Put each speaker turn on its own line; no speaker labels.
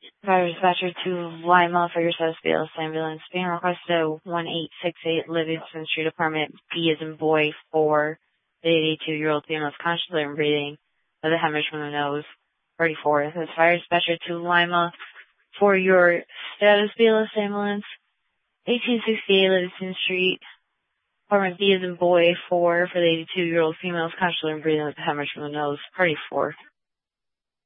Fire dispatcher to Lima for your South BLS ambulance. Being requested at 1868 Livingston Street, apartment B as in boy 4. The 82-year-old female is conscious and breathing with a hemorrhage from the nose. 34. This fire dispatcher to Lima for your status BLS ambulance. 1868 Livingston Street, apartment B as in boy 4 for the 82-year-old female is conscious and breathing with a hemorrhage from the nose. 34.